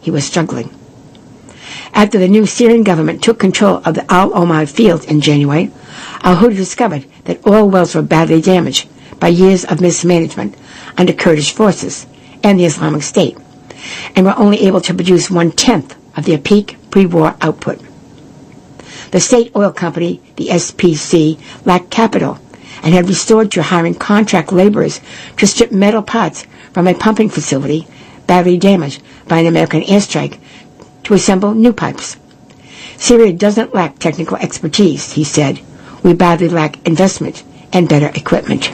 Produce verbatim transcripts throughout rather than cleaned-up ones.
he was struggling. After the new Syrian government took control of the Al Omar field in January, al-Houthi discovered that oil wells were badly damaged by years of mismanagement under Kurdish forces and the Islamic State, and were only able to produce one-tenth of their peak pre-war output. The state oil company, the S P C, lacked capital and had restored to hiring contract laborers to strip metal parts from a pumping facility badly damaged by an American airstrike to assemble new pipes. Syria doesn't lack technical expertise, he said. We badly lack investment and better equipment.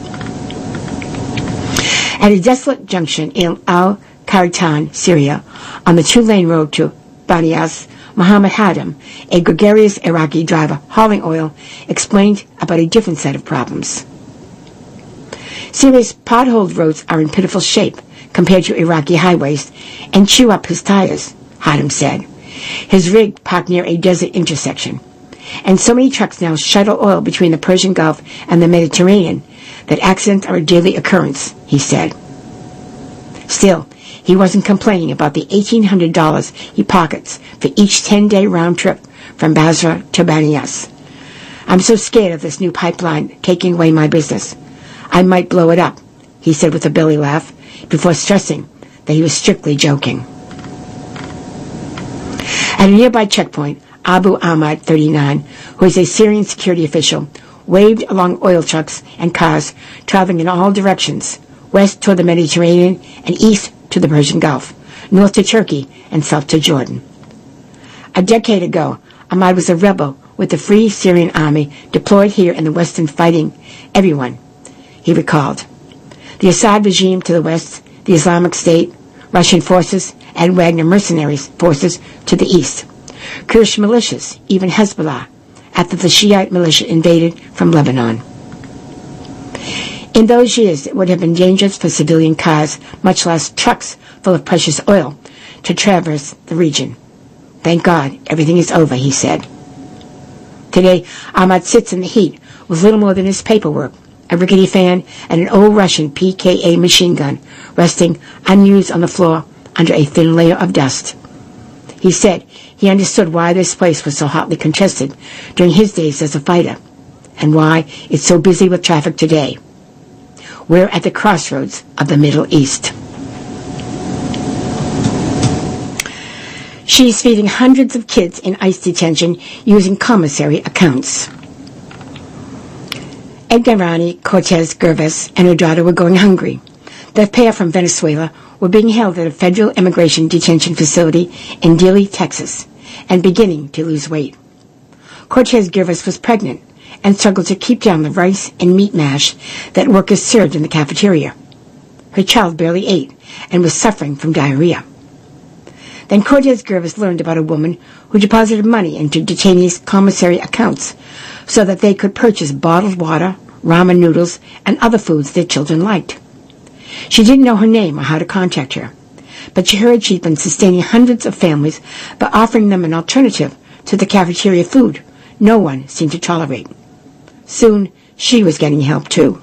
At a desolate junction in Al-Khartan, Syria, on the two-lane road to Banias, Muhammad Hadam, a gregarious Iraqi driver hauling oil, explained about a different set of problems. Syria's potholed roads are in pitiful shape compared to Iraqi highways and chew up his tires, Hadam said. His rig parked near a desert intersection, and so many trucks now shuttle oil between the Persian Gulf and the Mediterranean that accidents are a daily occurrence, he said. Still, he wasn't complaining about the eighteen hundred dollars he pockets for each ten-day round trip from Basra to Banias. I'm so scared of this new pipeline taking away my business. I might blow it up, he said with a belly laugh, before stressing that he was strictly joking. At a nearby checkpoint, Abu Ahmad, thirty-nine, who is a Syrian security official, waved along oil trucks and cars traveling in all directions, west toward the Mediterranean and east to the Persian Gulf, north to Turkey and south to Jordan. A decade ago, Ahmad was a rebel with the Free Syrian Army deployed here in the Western fighting everyone, he recalled. The Assad regime to the west, the Islamic State, Russian forces, and Wagner mercenaries forces to the east. Kurdish militias, even Hezbollah, after the Shiite militia invaded from Lebanon. In those years, it would have been dangerous for civilian cars, much less trucks full of precious oil, to traverse the region. Thank God, everything is over, he said. Today, Ahmad sits in the heat with little more than his paperwork, a rickety fan, and an old Russian P K A machine gun resting unused on the floor under a thin layer of dust. He said he understood why this place was so hotly contested during his days as a fighter, and why it's so busy with traffic today. We're at the crossroads of the Middle East. She's feeding hundreds of kids in ICE detention using commissary accounts. Edgarani Cortez Gervais and her daughter were going hungry. The pair from Venezuela were being held at a federal immigration detention facility in Dilley, Texas, and beginning to lose weight. Cortez Gervais was pregnant and struggled to keep down the rice and meat mash that workers served in the cafeteria. Her child barely ate and was suffering from diarrhea. Then Cortez Gervais learned about a woman who deposited money into detainees' commissary accounts so that they could purchase bottled water, ramen noodles, and other foods their children liked. She didn't know her name or how to contact her, but she heard she'd been sustaining hundreds of families by offering them an alternative to the cafeteria food no one seemed to tolerate. Soon, she was getting help, too.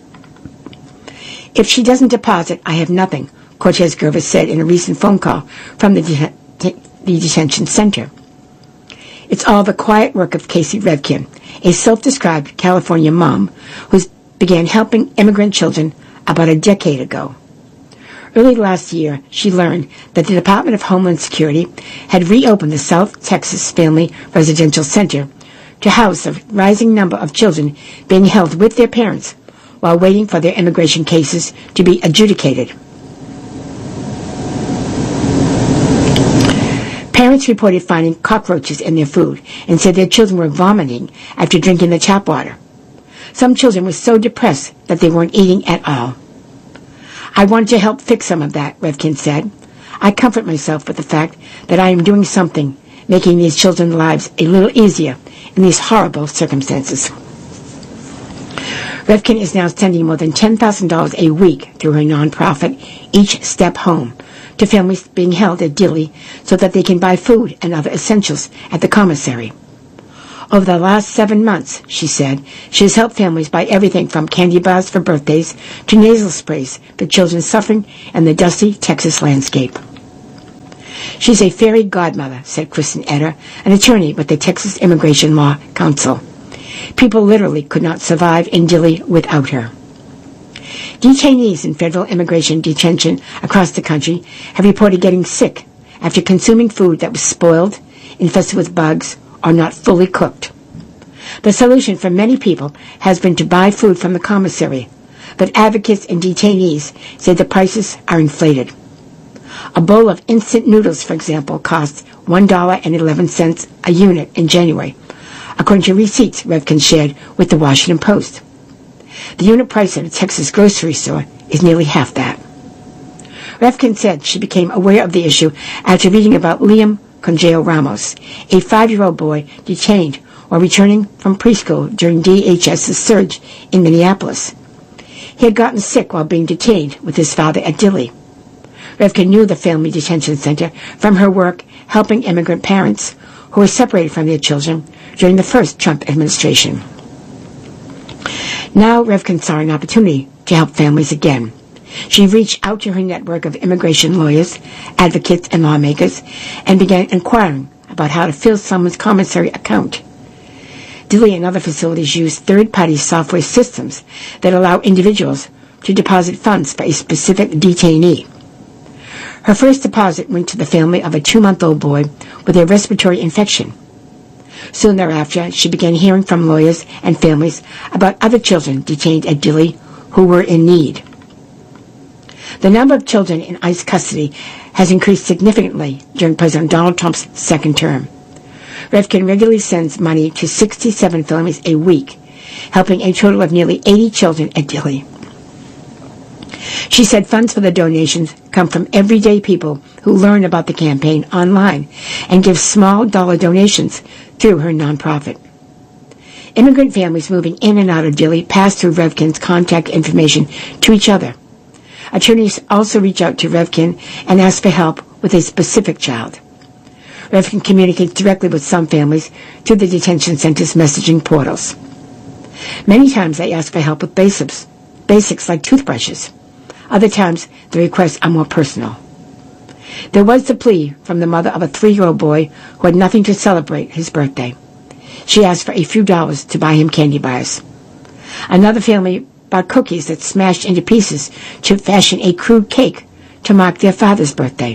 If she doesn't deposit, I have nothing, Cortez Gervais said in a recent phone call from the, de- de- the detention center. It's all the quiet work of Casey Revkin, a self-described California mom who began helping immigrant children about a decade ago. Early last year, she learned that the Department of Homeland Security had reopened the South Texas Family Residential Center to house a rising number of children being held with their parents while waiting for their immigration cases to be adjudicated. Parents reported finding cockroaches in their food and said their children were vomiting after drinking the tap water. Some children were so depressed that they weren't eating at all. I want to help fix some of that, Revkin said. I comfort myself with the fact that I am doing something, making these children's lives a little easier in these horrible circumstances. Revkin is now sending more than ten thousand dollars a week through her nonprofit, Each Step Home, to families being held at Dilley so that they can buy food and other essentials at the commissary. Over the last seven months, she said, she has helped families buy everything from candy bars for birthdays to nasal sprays for children suffering in the dusty Texas landscape. She's a fairy godmother, said Kristen Eder, an attorney with the Texas Immigration Law Council. People literally could not survive in Dilley without her. Detainees in federal immigration detention across the country have reported getting sick after consuming food that was spoiled, infested with bugs, or not fully cooked. The solution for many people has been to buy food from the commissary, but advocates and detainees say the prices are inflated. A bowl of instant noodles, for example, costs one dollar and eleven cents a unit in January, according to receipts Revkin shared with the Washington Post. The unit price at a Texas grocery store is nearly half that. Revkin said she became aware of the issue after reading about Liam Conjeo Ramos, a five-year-old boy detained while returning from preschool during D H S's surge in Minneapolis. He had gotten sick while being detained with his father at Dilley. Revkin knew the family detention center from her work helping immigrant parents who were separated from their children during the first Trump administration. Now Revkin saw an opportunity to help families again. She reached out to her network of immigration lawyers, advocates, and lawmakers and began inquiring about how to fill someone's commissary account. Dilley and other facilities use third-party software systems that allow individuals to deposit funds for a specific detainee. Her first deposit went to the family of a two-month-old boy with a respiratory infection. Soon thereafter, she began hearing from lawyers and families about other children detained at Dilley who were in need. The number of children in ICE custody has increased significantly during President Donald Trump's second term. Revkin regularly sends money to sixty-seven families a week, helping a total of nearly eighty children at Dilley. She said funds for the donations come from everyday people who learn about the campaign online and give small dollar donations through her nonprofit. Immigrant families moving in and out of Dilley pass through Revkin's contact information to each other. Attorneys also reach out to Revkin and ask for help with a specific child. Revkin communicates directly with some families through the detention center's messaging portals. Many times they ask for help with basics, basics like toothbrushes. Other times the requests are more personal. There was the plea from the mother of a three-year-old boy who had nothing to celebrate his birthday. She asked for a few dollars to buy him candy bars. Another family bought cookies that smashed into pieces to fashion a crude cake to mark their father's birthday.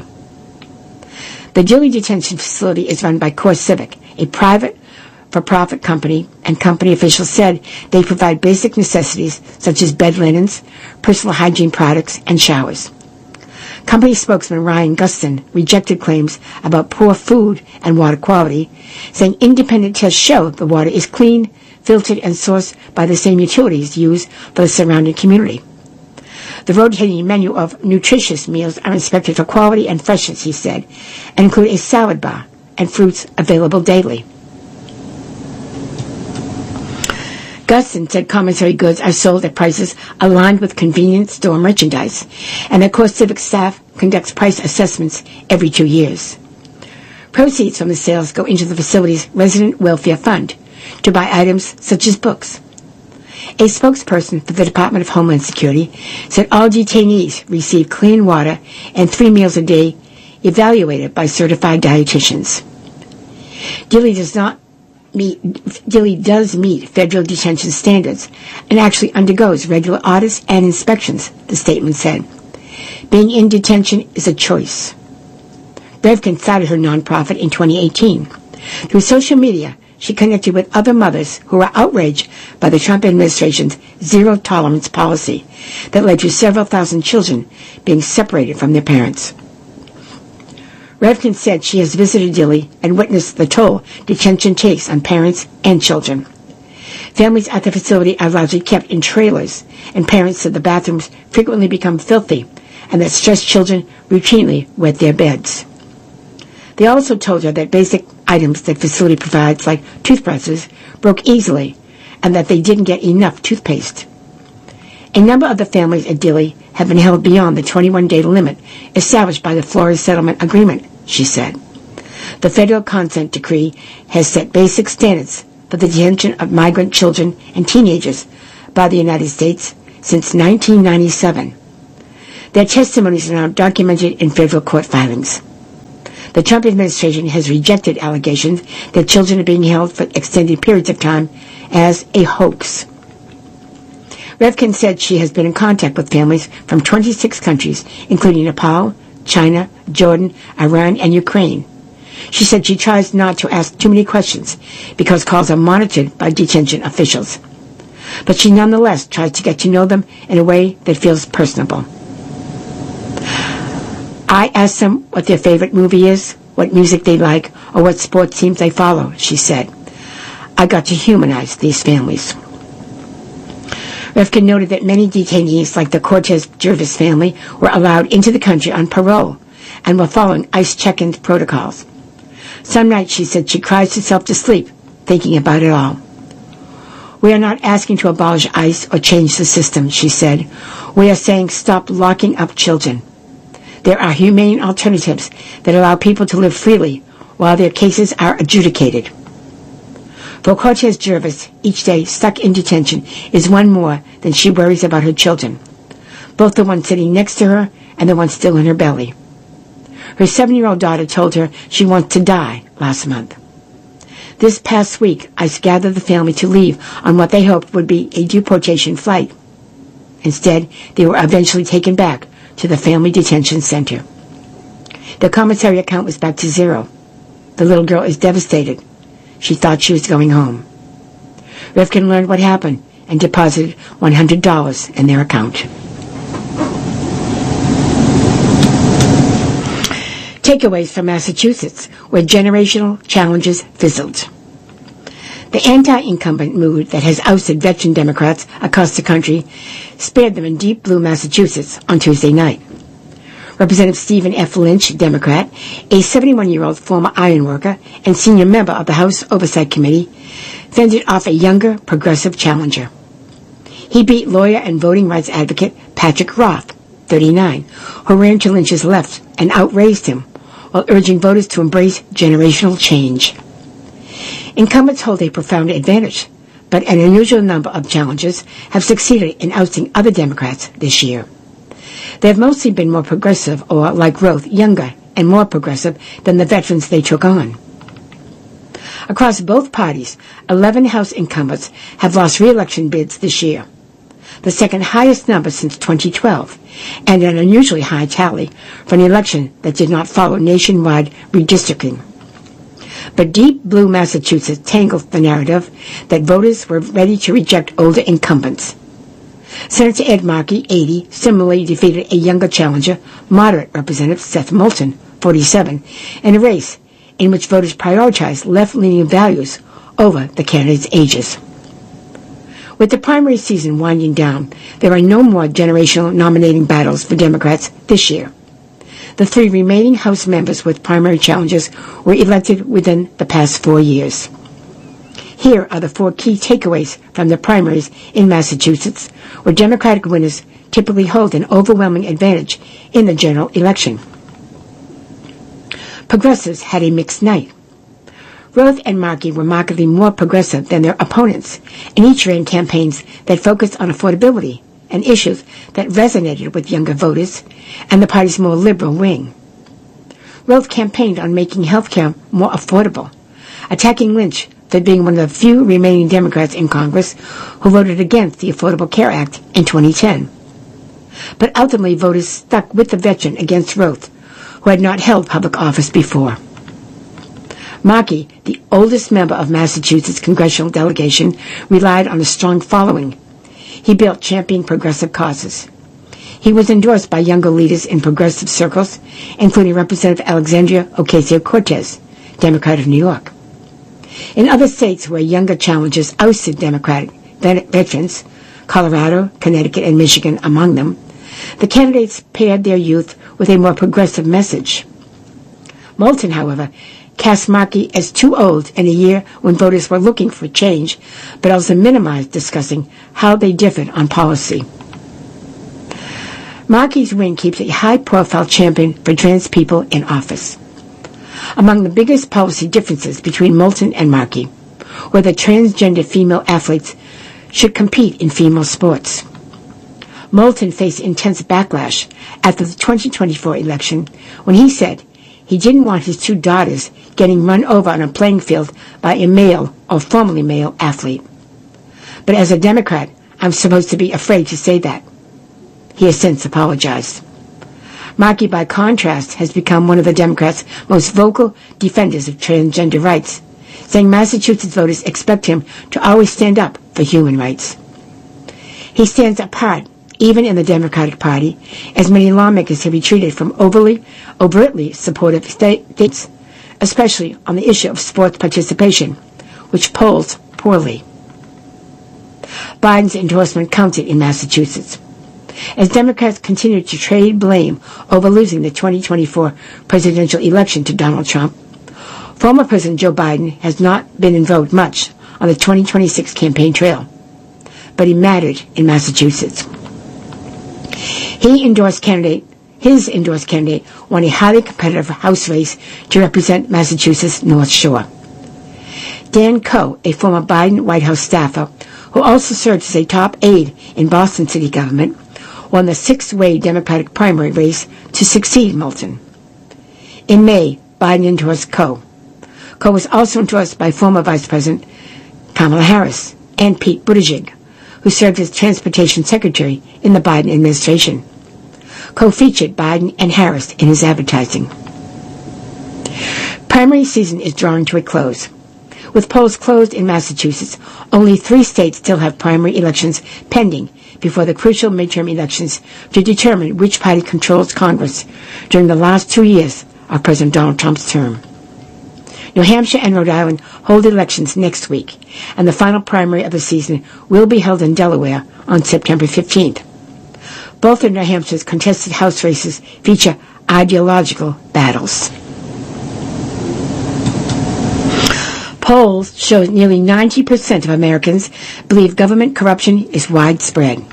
The Dilley Detention Facility is run by CoreCivic, a private for-profit company, and company officials said they provide basic necessities such as bed linens, personal hygiene products, and showers. Company spokesman Ryan Gustin rejected claims about poor food and water quality, saying independent tests show the water is clean, filtered, and sourced by the same utilities used for the surrounding community. The rotating menu of nutritious meals are inspected for quality and freshness, he said, and include a salad bar and fruits available daily. Gustin said commissary goods are sold at prices aligned with convenience store merchandise, and that CoreCivic staff conducts price assessments every two years. Proceeds from the sales go into the facility's resident welfare fund to buy items such as books. A spokesperson for the Department of Homeland Security said all detainees receive clean water and three meals a day evaluated by certified dietitians. Dilley does not meet, Dilley does meet federal detention standards and actually undergoes regular audits and inspections, the statement said. Being in detention is a choice. Revkin started her nonprofit in twenty eighteen. Through social media, she connected with other mothers who were outraged by the Trump administration's zero-tolerance policy that led to several thousand children being separated from their parents. Revkin said she has visited Dilley and witnessed the toll detention takes on parents and children. Families at the facility are largely kept in trailers, and parents said the bathrooms frequently become filthy and that stressed children routinely wet their beds. They also told her that basic items that facility provides, like toothbrushes, broke easily and that they didn't get enough toothpaste. A number of the families at Dilley have been held beyond the twenty-one day limit established by the Flores Settlement Agreement, she said. The federal consent decree has set basic standards for the detention of migrant children and teenagers by the United States since nineteen ninety-seven. Their testimonies are now documented in federal court filings. The Trump administration has rejected allegations that children are being held for extended periods of time as a hoax. Revkin said she has been in contact with families from twenty-six countries, including Nepal, China, Jordan, Iran, and Ukraine. She said she tries not to ask too many questions because calls are monitored by detention officials. But she nonetheless tries to get to know them in a way that feels personable. I ask them what their favorite movie is, what music they like, or what sports teams they follow, she said. I got to humanize these families. Revkin noted that many detainees, like the Cortez Jervis family, were allowed into the country on parole and were following ICE check-in protocols. Some nights, she said, she cries herself to sleep, thinking about it all. We are not asking to abolish ICE or change the system, she said. We are saying stop locking up children. There are humane alternatives that allow people to live freely while their cases are adjudicated. For Cortez Jervis, each day stuck in detention is one more than she worries about her children, both the one sitting next to her and the one still in her belly. Her seven-year-old daughter told her she wants to die last month. This past week, ICE gathered the family to leave on what they hoped would be a deportation flight. Instead, they were eventually taken back to the family detention center. The commissary account was back to zero. The little girl is devastated. She thought she was going home. Revkin learned what happened and deposited one hundred dollars in their account. Takeaways from Massachusetts, where generational challenges fizzled. The anti-incumbent mood that has ousted veteran Democrats across the country spared them in deep blue Massachusetts on Tuesday night. Representative Stephen F. Lynch, Democrat, a seventy-one-year-old former ironworker and senior member of the House Oversight Committee, fended off a younger, progressive challenger. He beat lawyer and voting rights advocate Patrick Roth, thirty-nine, who ran to Lynch's left and outraised him, while urging voters to embrace generational change. Incumbents hold a profound advantage, but an unusual number of challengers have succeeded in ousting other Democrats this year. They have mostly been more progressive or, like Roth, younger and more progressive than the veterans they took on. Across both parties, eleven House incumbents have lost re-election bids this year, the second highest number since twenty twelve, and an unusually high tally for an election that did not follow nationwide redistricting. But deep blue Massachusetts tangled the narrative that voters were ready to reject older incumbents. Senator Ed Markey, eighty, similarly defeated a younger challenger, moderate Representative Seth Moulton, forty-seven, in a race in which voters prioritized left-leaning values over the candidates' ages. With the primary season winding down, there are no more generational nominating battles for Democrats this year. The three remaining House members with primary challenges were elected within the past four years. Here are the four key takeaways from the primaries in Massachusetts, where Democratic winners typically hold an overwhelming advantage in the general election. Progressives had a mixed night. Roth and Markey were markedly more progressive than their opponents, and each ran campaigns that focused on affordability and issues that resonated with younger voters and the party's more liberal wing. Roth campaigned on making health care more affordable, attacking Lynch for being one of the few remaining Democrats in Congress who voted against the Affordable Care Act in twenty ten. But ultimately, voters stuck with the veteran against Roth, who had not held public office before. Markey, the oldest member of Massachusetts' congressional delegation, relied on a strong following. He built championing progressive causes. He was endorsed by younger leaders in progressive circles, including Representative Alexandria Ocasio-Cortez, Democrat of New York. In other states where younger challengers ousted Democratic veterans, Colorado, Connecticut, and Michigan among them, the candidates paired their youth with a more progressive message. Moulton, however, cast Markey as too old in a year when voters were looking for change, but also minimized discussing how they differed on policy. Markey's win keeps a high-profile champion for trans people in office. Among the biggest policy differences between Moulton and Markey were that transgender female athletes should compete in female sports. Moulton faced intense backlash after the twenty twenty-four election when he said he didn't want his two daughters getting run over on a playing field by a male or formerly male athlete. But as a Democrat, I'm supposed to be afraid to say that. He has since apologized. Markey, by contrast, has become one of the Democrats' most vocal defenders of transgender rights, saying Massachusetts voters expect him to always stand up for human rights. He stands apart, even in the Democratic Party, as many lawmakers have retreated from overly, overtly supportive statements, especially on the issue of sports participation, which polls poorly. Biden's endorsement counted in Massachusetts. As Democrats continue to trade blame over losing the twenty twenty-four presidential election to Donald Trump, former President Joe Biden has not been invoked much on the twenty twenty-six campaign trail, but he mattered in Massachusetts. He endorsed candidate, his endorsed candidate won a highly competitive House race to represent Massachusetts' North Shore. Dan Coe, a former Biden White House staffer who also served as a top aide in Boston city government, won the six-way Democratic primary race to succeed Moulton. In May, Biden endorsed Coe. Coe was also endorsed by former Vice President Kamala Harris and Pete Buttigieg, who served as Transportation Secretary in the Biden administration. Coe featured Biden and Harris in his advertising. Primary season is drawing to a close. With polls closed in Massachusetts, only three states still have primary elections pending before the crucial midterm elections to determine which party controls Congress during the last two years of President Donald Trump's term. New Hampshire and Rhode Island hold elections next week, and the final primary of the season will be held in Delaware on September fifteenth. Both of New Hampshire's contested House races feature ideological battles. Polls show nearly ninety percent of Americans believe government corruption is widespread.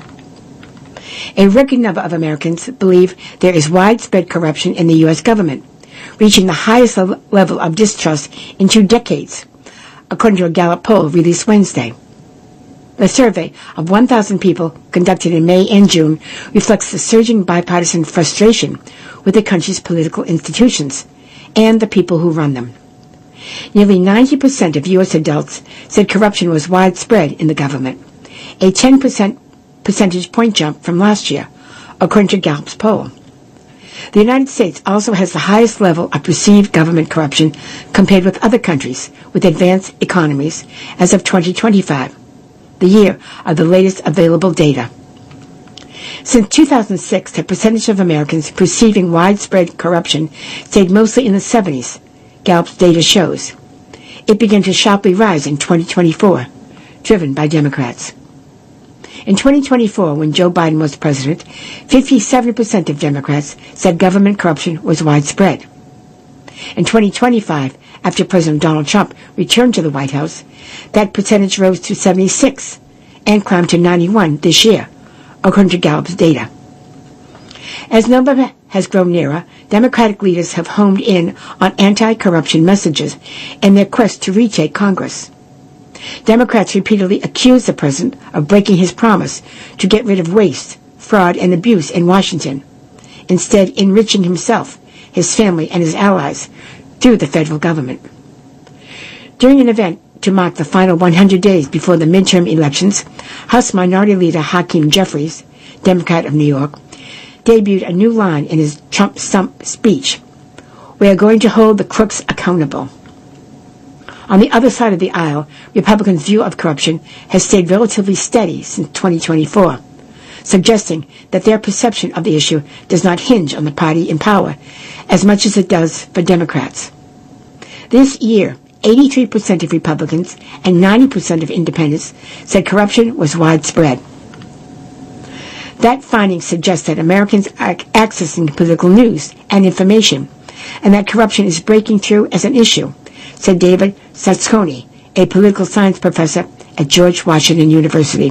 A record number of Americans believe there is widespread corruption in the U S government, reaching the highest level of distrust in two decades, according to a Gallup poll released Wednesday. The survey of one thousand people conducted in May and June reflects the surging bipartisan frustration with the country's political institutions and the people who run them. Nearly ninety percent of U S adults said corruption was widespread in the government, a ten percent percentage point jump from last year, according to Gallup's poll. The United States also has the highest level of perceived government corruption compared with other countries with advanced economies as of twenty twenty-five, the year of the latest available data. Since two thousand six, the percentage of Americans perceiving widespread corruption stayed mostly in the seventies, Gallup's data shows. It began to sharply rise in twenty twenty-four, driven by Democrats. In twenty twenty-four, when Joe Biden was president, fifty-seven percent of Democrats said government corruption was widespread. In twenty twenty-five, after President Donald Trump returned to the White House, that percentage rose to seventy-six and climbed to ninety-one this year, according to Gallup's data. As November has grown nearer, Democratic leaders have homed in on anti-corruption messages in their quest to retake Congress. Democrats repeatedly accused the president of breaking his promise to get rid of waste, fraud, and abuse in Washington, instead enriching himself, his family, and his allies through the federal government. During an event to mark the final one hundred days before the midterm elections, House Minority Leader Hakeem Jeffries, Democrat of New York, debuted a new line in his Trump stump speech: "We are going to hold the crooks accountable." On the other side of the aisle, Republicans' view of corruption has stayed relatively steady since twenty twenty-four, suggesting that their perception of the issue does not hinge on the party in power as much as it does for Democrats. This year, eighty-three percent of Republicans and ninety percent of independents said corruption was widespread. That finding suggests that Americans are accessing political news and information, and that corruption is breaking through as an issue, said David Satsoni, a political science professor at George Washington University.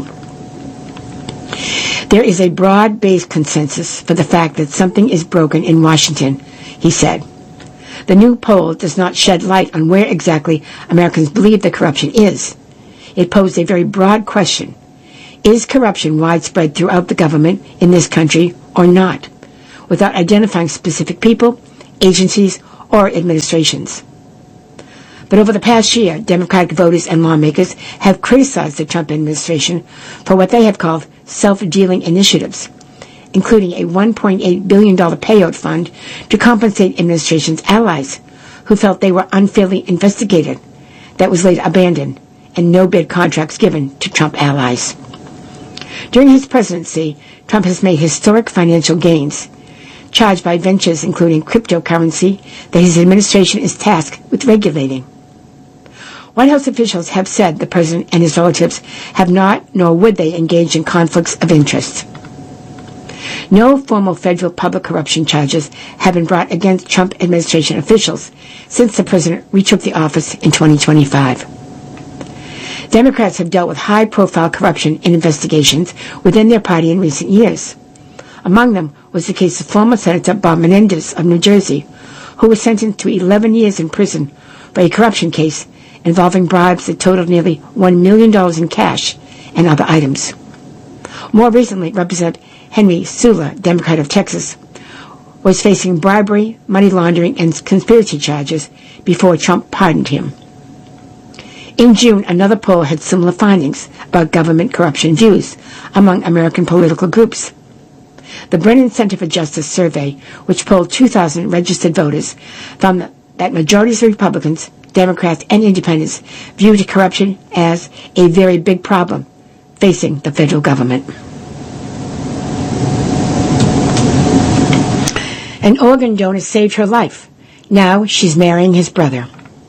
There is a broad-based consensus for the fact that something is broken in Washington, he said. The new poll does not shed light on where exactly Americans believe the corruption is. It posed a very broad question: is corruption widespread throughout the government in this country or not, without identifying specific people, agencies, or administrations. But over the past year, Democratic voters and lawmakers have criticized the Trump administration for what they have called self-dealing initiatives, including a one point eight billion dollars payout fund to compensate administration's allies who felt they were unfairly investigated, that was later abandoned, and no-bid contracts given to Trump allies. During his presidency, Trump has made historic financial gains, charged by ventures including cryptocurrency that his administration is tasked with regulating. White House officials have said the president and his relatives have not, nor would they, engage in conflicts of interest. No formal federal public corruption charges have been brought against Trump administration officials since the president retook the office in twenty twenty-five. Democrats have dealt with high-profile corruption in investigations within their party in recent years. Among them was the case of former Senator Bob Menendez of New Jersey, who was sentenced to eleven years in prison for a corruption case involving bribes that totaled nearly one million dollars in cash and other items. More recently, Representative Henry Sula, Democrat of Texas, was facing bribery, money laundering, and conspiracy charges before Trump pardoned him. In June, another poll had similar findings about government corruption views among American political groups. The Brennan Center for Justice survey, which polled two thousand registered voters, found that majorities of Republicans, Democrats, and Independents viewed corruption as a very big problem facing the federal government. An organ donor saved her life. Now she's marrying his brother.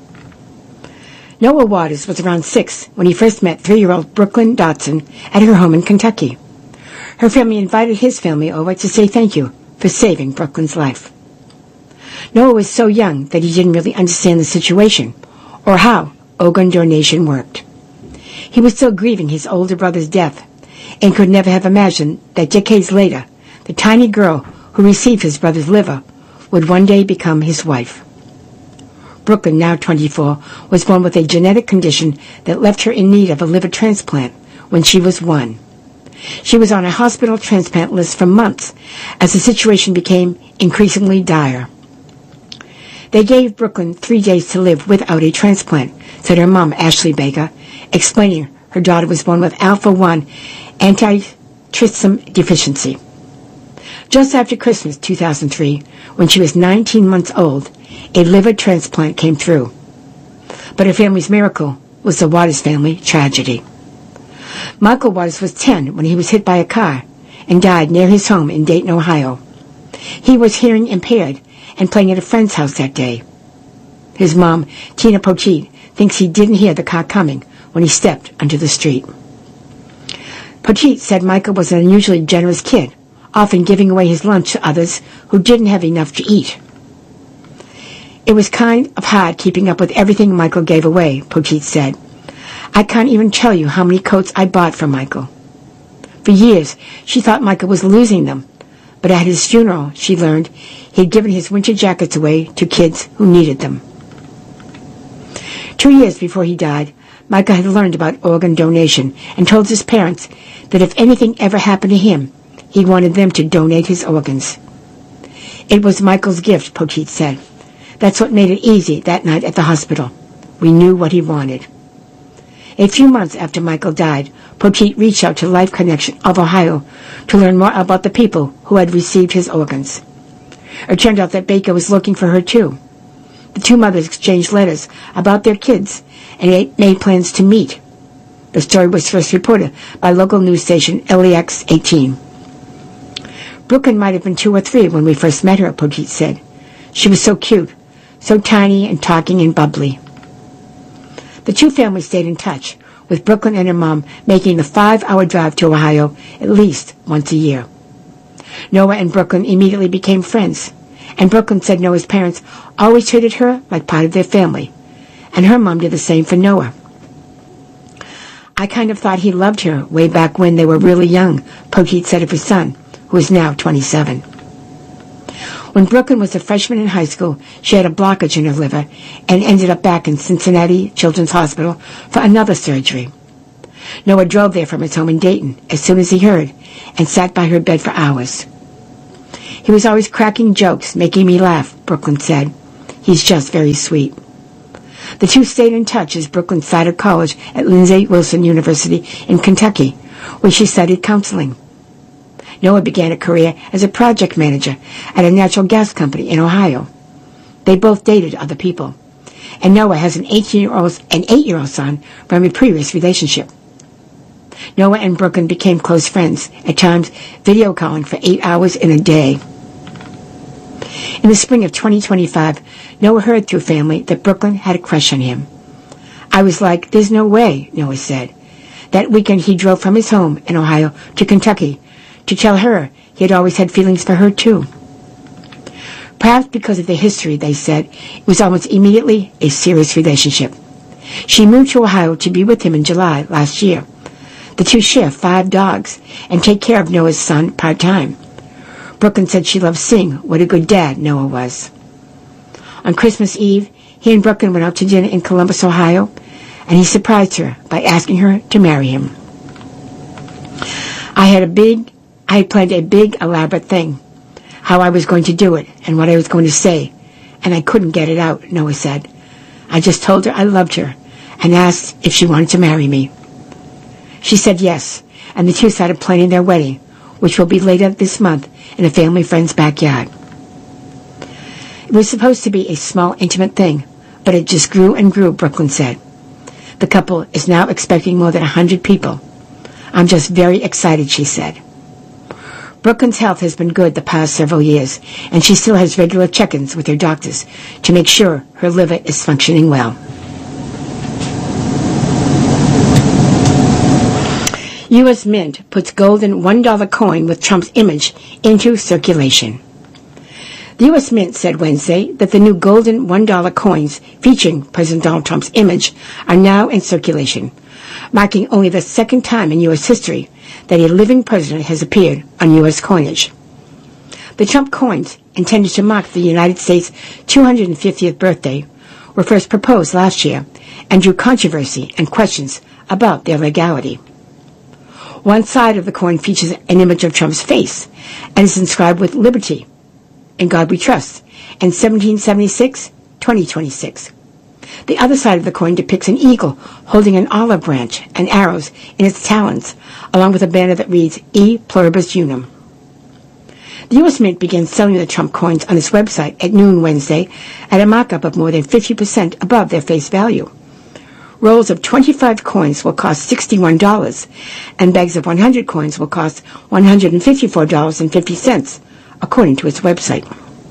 Noah Waters was around six when he first met three-year-old Brooklyn Dotson at her home in Kentucky. Her family invited his family over to say thank you for saving Brooklyn's life. Noah was so young that he didn't really understand the situation or how organ donation worked. He was still grieving his older brother's death and could never have imagined that decades later, the tiny girl who received his brother's liver would one day become his wife. Brooklyn, now twenty-four, was born with a genetic condition that left her in need of a liver transplant when she was one. She was on a hospital transplant list for months as the situation became increasingly dire. They gave Brooklyn three days to live without a transplant, said her mom, Ashley Baker, explaining her daughter was born with alpha one antitrypsin deficiency. Just after Christmas two thousand three, when she was nineteen months old, a liver transplant came through. But her family's miracle was the Waters family tragedy. Michael Waters was ten when he was hit by a car and died near his home in Dayton, Ohio. He was hearing impaired and playing at a friend's house that day. His mom, Tina Poteet, thinks he didn't hear the car coming when he stepped onto the street. Poteet said Michael was an unusually generous kid, often giving away his lunch to others who didn't have enough to eat. It was kind of hard keeping up with everything Michael gave away, Poteet said. I can't even tell you how many coats I bought for Michael. For years, she thought Michael was losing them, but at his funeral, she learned he'd given his winter jackets away to kids who needed them. Two years before he died, Michael had learned about organ donation and told his parents that if anything ever happened to him, he wanted them to donate his organs. It was Michael's gift, Poteet said. That's what made it easy that night at the hospital. We knew what he wanted. A few months after Michael died, Poteet reached out to Life Connection of Ohio to learn more about the people who had received his organs. It turned out that Baker was looking for her too. The two mothers exchanged letters about their kids and made plans to meet. The story was first reported by local news station L E X eighteen. Brooklyn might have been two or three when we first met her, Poteet said. She was so cute, so tiny and talking and bubbly. The two families stayed in touch, with Brooklyn and her mom making the five-hour drive to Ohio at least once a year. Noah and Brooklyn immediately became friends, and Brooklyn said Noah's parents always treated her like part of their family, and her mom did the same for Noah. I kind of thought he loved her way back when they were really young, Poteet said of his son, who is now twenty-seven. When Brooklyn was a freshman in high school, she had a blockage in her liver and ended up back in Cincinnati Children's Hospital for another surgery. Noah drove there from his home in Dayton as soon as he heard and sat by her bed for hours. He was always cracking jokes, making me laugh, Brooklyn said. He's just very sweet. The two stayed in touch as Brooklyn started college at Lindsey Wilson University in Kentucky, where she studied counseling. Noah began a career as a project manager at a natural gas company in Ohio. They both dated other people, and Noah has an eighteen-year-old and eight-year-old son from a previous relationship. Noah and Brooklyn became close friends, at times video calling for eight hours in a day. In the spring of twenty twenty-five, Noah heard through family that Brooklyn had a crush on him. I was like, there's no way, Noah said. That weekend he drove from his home in Ohio to Kentucky to tell her he had always had feelings for her too. Perhaps because of the history, they said, it was almost immediately a serious relationship. She moved to Ohio to be with him in July last year. The two share five dogs and take care of Noah's son part-time. Brooklyn said she loved seeing what a good dad Noah was. On Christmas Eve, he and Brooklyn went out to dinner in Columbus, Ohio, and he surprised her by asking her to marry him. I had a big, I had planned a big, elaborate thing, how I was going to do it and what I was going to say, and I couldn't get it out, Noah said. I just told her I loved her and asked if she wanted to marry me. She said yes, and the two started planning their wedding, which will be later this month in a family friend's backyard. It was supposed to be a small, intimate thing, but it just grew and grew, Brooklyn said. The couple is now expecting more than a hundred people. I'm just very excited, she said. Brooklyn's health has been good the past several years, and she still has regular check-ins with her doctors to make sure her liver is functioning well. U S Mint puts golden one dollar coin with Trump's image into circulation. The U S Mint said Wednesday that the new golden one dollar coins featuring President Donald Trump's image are now in circulation, marking only the second time in U S history that a living president has appeared on U S coinage. The Trump coins, intended to mark the United States' two hundred fiftieth birthday, were first proposed last year and drew controversy and questions about their legality. One side of the coin features an image of Trump's face and is inscribed with liberty, in God we trust, and seventeen seventy-six, twenty twenty-six. The other side of the coin depicts an eagle holding an olive branch and arrows in its talons, along with a banner that reads, E Pluribus Unum. The U S Mint began selling the Trump coins on its website at noon Wednesday at a markup of more than fifty percent above their face value. Rolls of twenty-five coins will cost sixty-one dollars, and bags of one hundred coins will cost one hundred fifty-four dollars and fifty cents, according to its website.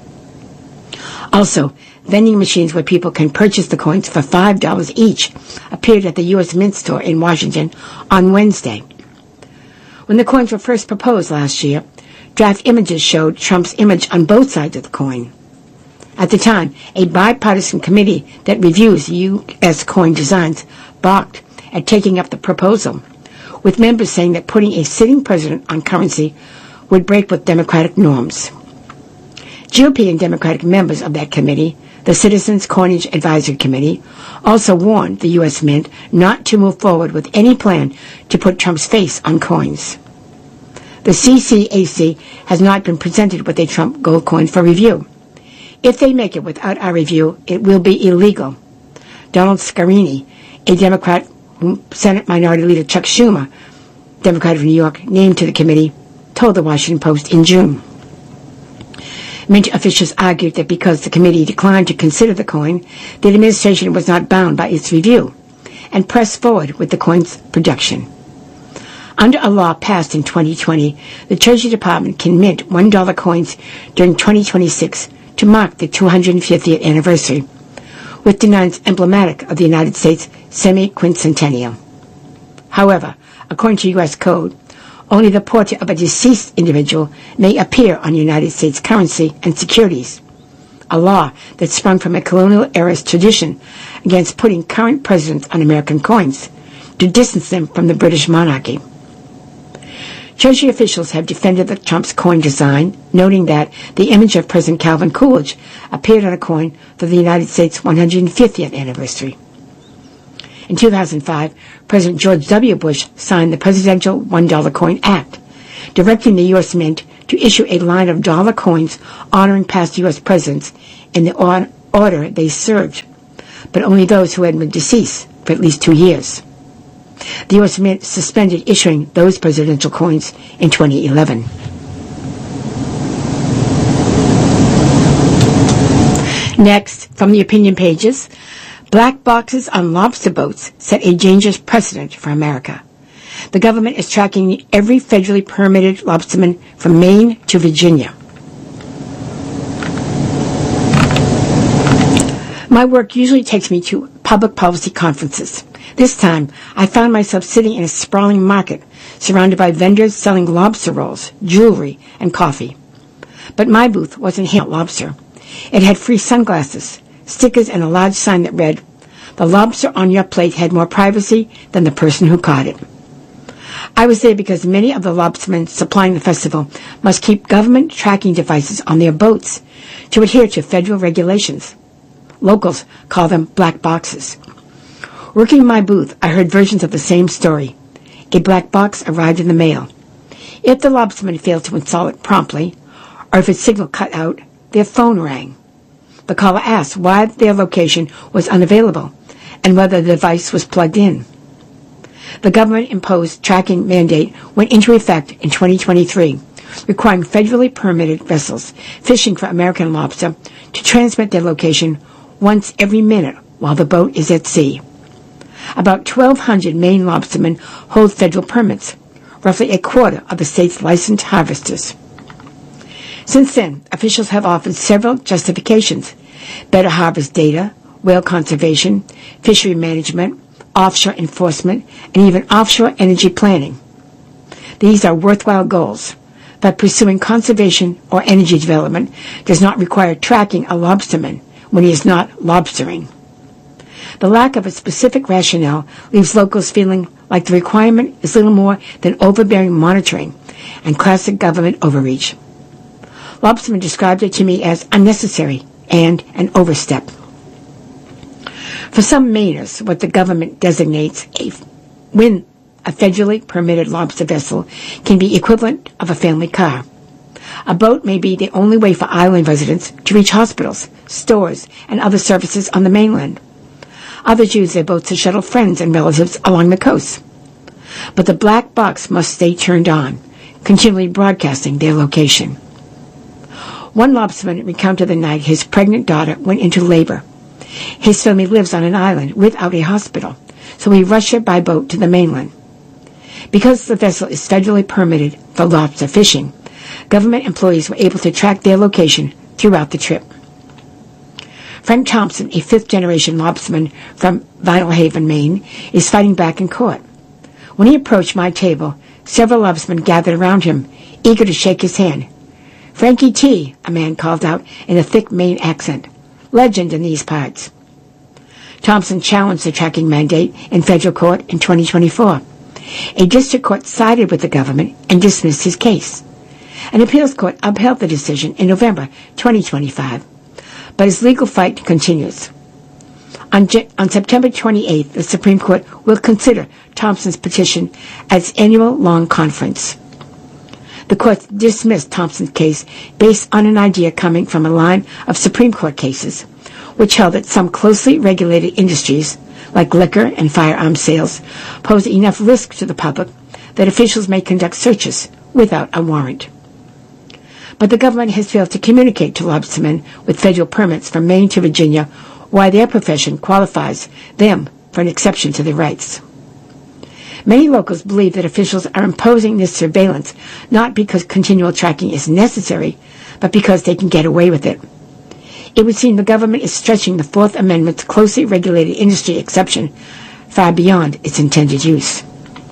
Also, vending machines where people can purchase the coins for five dollars each appeared at the U S Mint store in Washington on Wednesday. When the coins were first proposed last year, draft images showed Trump's image on both sides of the coin. At the time, a bipartisan committee that reviews U S coin designs balked at taking up the proposal, with members saying that putting a sitting president on currency would break with Democratic norms. G O P and Democratic members of that committee, the Citizens Coinage Advisory Committee, also warned the U S Mint not to move forward with any plan to put Trump's face on coins. The C C A C has not been presented with a Trump gold coin for review. If they make it without our review, it will be illegal. Donald Scarini, a Democrat whom Senate Minority Leader Chuck Schumer, Democrat of New York, named to the committee, told the Washington Post in June. Mint officials argued that because the committee declined to consider the coin, the administration was not bound by its review, and pressed forward with the coin's production. Under a law passed in twenty twenty, the Treasury Department can mint one dollar coins during twenty twenty-six to mark the two hundred fiftieth anniversary, with designs emblematic of the United States semi-quincentennial. However, according to U S code, only the portrait of a deceased individual may appear on United States currency and securities, a law that sprung from a colonial-era tradition against putting current presidents on American coins to distance them from the British monarchy. Treasury officials have defended the Trump's coin design, noting that the image of President Calvin Coolidge appeared on a coin for the United States one hundred fiftieth anniversary. In two thousand five, President George W. Bush signed the Presidential one dollar Coin Act, directing the U S Mint to issue a line of dollar coins honoring past U S presidents in the order they served, but only those who had been deceased for at least two years. The U S suspended issuing those presidential coins in twenty eleven. Next, from the opinion pages, black boxes on lobster boats set a dangerous precedent for America. The government is tracking every federally permitted lobsterman from Maine to Virginia. My work usually takes me to public policy conferences. This time, I found myself sitting in a sprawling market, surrounded by vendors selling lobster rolls, jewelry, and coffee. But my booth wasn't handling lobster. It had free sunglasses, stickers, and a large sign that read, "The lobster on your plate had more privacy than the person who caught it." I was there because many of the lobstermen supplying the festival must keep government tracking devices on their boats to adhere to federal regulations. Locals call them black boxes. Working in my booth, I heard versions of the same story. A black box arrived in the mail. If the lobsterman failed to install it promptly, or if its signal cut out, their phone rang. The caller asked why their location was unavailable and whether the device was plugged in. The government-imposed tracking mandate went into effect in twenty twenty-three, requiring federally permitted vessels fishing for American lobster to transmit their location once every minute while the boat is at sea. About twelve hundred Maine lobstermen hold federal permits, roughly a quarter of the state's licensed harvesters. Since then, officials have offered several justifications: better harvest data, whale conservation, fishery management, offshore enforcement, and even offshore energy planning. These are worthwhile goals, but pursuing conservation or energy development does not require tracking a lobsterman when he is not lobstering. The lack of a specific rationale leaves locals feeling like the requirement is little more than overbearing monitoring and classic government overreach. Lobstermen described it to me as unnecessary and an overstep. For some Mainers, what the government designates a when a federally permitted lobster vessel can be equivalent of a family car. A boat may be the only way for island residents to reach hospitals, stores, and other services on the mainland. Others use their boats to shuttle friends and relatives along the coast. But the black box must stay turned on, continually broadcasting their location. One lobsterman recounted the night his pregnant daughter went into labor. His family lives on an island without a hospital, so he rushed her by boat to the mainland. Because the vessel is federally permitted for lobster fishing, government employees were able to track their location throughout the trip. Frank Thompson, a fifth-generation lobsterman from Vinyl Haven, Maine, is fighting back in court. When he approached my table, several lobstermen gathered around him, eager to shake his hand. "Frankie T," a man called out in a thick Maine accent. "Legend in these parts." Thompson challenged the tracking mandate in federal court in twenty twenty-four. A district court sided with the government and dismissed his case. An appeals court upheld the decision in November twenty twenty-five, but his legal fight continues. On, Je- on September twenty-eighth, the Supreme Court will consider Thompson's petition at its annual long conference. The court dismissed Thompson's case based on an idea coming from a line of Supreme Court cases, which held that some closely regulated industries, like liquor and firearm sales, pose enough risk to the public that officials may conduct searches without a warrant. But the government has failed to communicate to lobstermen with federal permits from Maine to Virginia why their profession qualifies them for an exception to their rights. Many locals believe that officials are imposing this surveillance not because continual tracking is necessary, but because they can get away with it. It would seem the government is stretching the Fourth Amendment's closely regulated industry exception far beyond its intended use.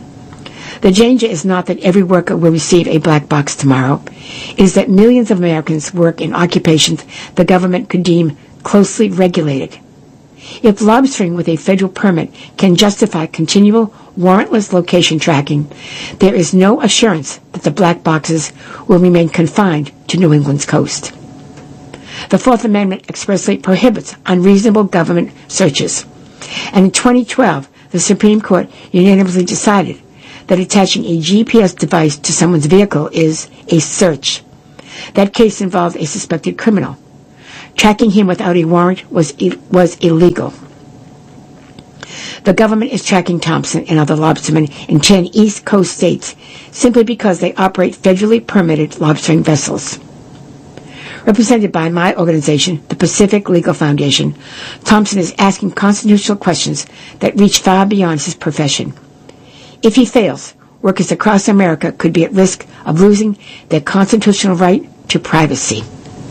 The danger is not that every worker will receive a black box tomorrow. It is that millions of Americans work in occupations the government could deem closely regulated. If lobstering with a federal permit can justify continual warrantless location tracking, there is no assurance that the black boxes will remain confined to New England's coast. The Fourth Amendment expressly prohibits unreasonable government searches, and in twenty twelve, the Supreme Court unanimously decided that attaching a G P S device to someone's vehicle is a search. That case involved a suspected criminal. Tracking him without a warrant was was illegal. The government is tracking Thompson and other lobstermen in ten East Coast states simply because they operate federally permitted lobstering vessels. Represented by my organization, the Pacific Legal Foundation, Thompson is asking constitutional questions that reach far beyond his profession. If he fails, workers across America could be at risk of losing their constitutional right to privacy.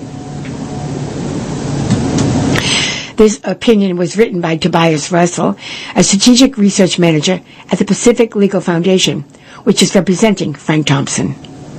This opinion was written by Tobias Russell, a strategic research manager at the Pacific Legal Foundation, which is representing Frank Thompson.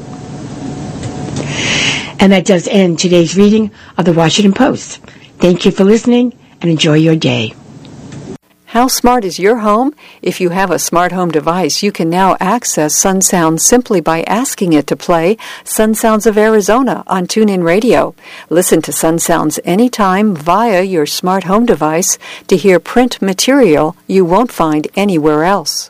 And that does end today's reading of the Washington Post. Thank you for listening and enjoy your day. How smart is your home? If you have a smart home device, you can now access Sun Sounds simply by asking it to play Sun Sounds of Arizona on TuneIn Radio. Listen to Sun Sounds anytime via your smart home device to hear print material you won't find anywhere else.